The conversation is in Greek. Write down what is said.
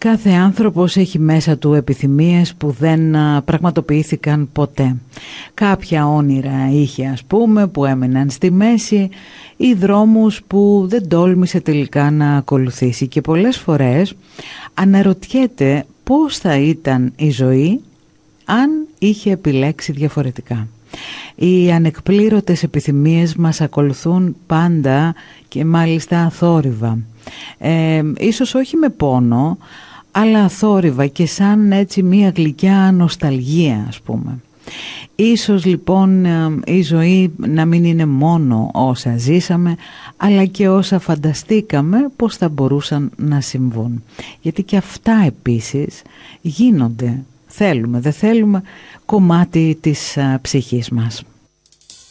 Κάθε άνθρωπος έχει μέσα του επιθυμίες που δεν πραγματοποιήθηκαν ποτέ. Κάποια όνειρα είχε, ας πούμε, που έμεναν στη μέση, ή δρόμους που δεν τόλμησε τελικά να ακολουθήσει, και πολλές φορές αναρωτιέται πώς θα ήταν η ζωή αν είχε επιλέξει διαφορετικά. Οι ανεκπλήρωτες επιθυμίες μας ακολουθούν πάντα και μάλιστα αθόρυβα. Ίσως όχι με πόνο, αλλά αθόρυβα και σαν έτσι μία γλυκιά νοσταλγία, ας πούμε. Ίσως λοιπόν η ζωή να μην είναι μόνο όσα ζήσαμε, αλλά και όσα φανταστήκαμε πως θα μπορούσαν να συμβούν. Γιατί και αυτά επίσης γίνονται, θέλουμε δεν θέλουμε, κομμάτι της ψυχής μας.